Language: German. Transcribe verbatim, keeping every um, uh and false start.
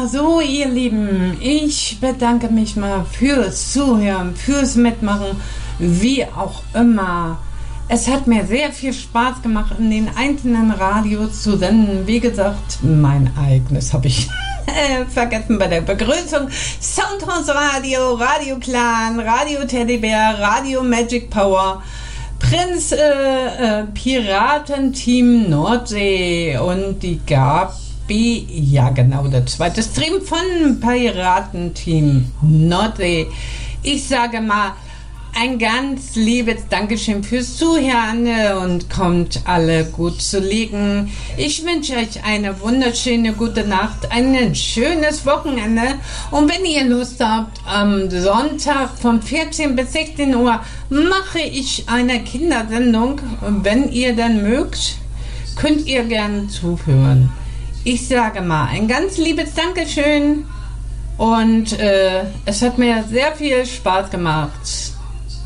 Ja, so ihr Lieben, ich bedanke mich mal fürs Zuhören, fürs Mitmachen, wie auch immer. Es hat mir sehr viel Spaß gemacht, in den einzelnen Radios zu senden. Wie gesagt, mein eigenes habe ich vergessen bei der Begrüßung. Soundhouse Radio, Radio Clan, Radio Teddybär, Radio Magic Power, Prinz äh, äh, Piratenteam Nordsee und die Gabi, ja genau, der zweite Stream von Piratenteam Nordsee. Ich sage mal, ein ganz liebes Dankeschön fürs Zuhören und kommt alle gut zu liegen. Ich wünsche euch eine wunderschöne gute Nacht, ein schönes Wochenende. Und wenn ihr Lust habt, am Sonntag von vierzehn bis sechzehn Uhr mache ich eine Kindersendung. Wenn ihr dann mögt, könnt ihr gerne zuhören. Ich sage mal, ein ganz liebes Dankeschön und äh, es hat mir sehr viel Spaß gemacht.